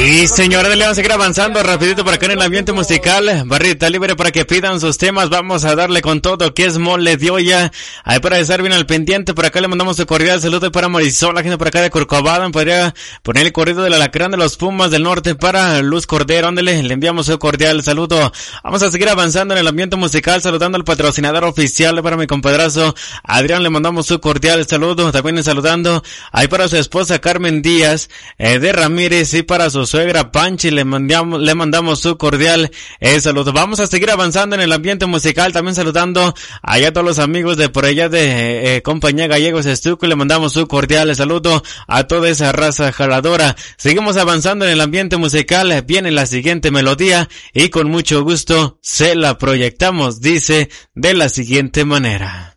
Sí, señora, le vamos a seguir avanzando rapidito por acá en el ambiente musical. Barrita libre para que pidan sus temas. Vamos a darle con todo que es mole de olla. Ahí para estar bien al pendiente. Por acá le mandamos un cordial saludo para Marisol, la gente por acá de Corcovado. Podría poner el corrido del Alacrán de los Pumas del Norte para Luz Cordero. Ándale, le enviamos un cordial saludo. Vamos a seguir avanzando en el ambiente musical, saludando al patrocinador oficial para mi compadrazo Adrián. Le mandamos un cordial saludo. También saludando ahí para su esposa Carmen Díaz de Ramírez y para su suegra Panchi le mandamos su cordial saludo. Vamos a seguir avanzando en el ambiente musical, también saludando allá a todos los amigos de por allá de Compañía Gallegos Estuco. Le mandamos su cordial saludo a toda esa raza jaladora. Seguimos avanzando en el ambiente musical. Viene la siguiente melodía y con mucho gusto se la proyectamos. Dice de la siguiente manera.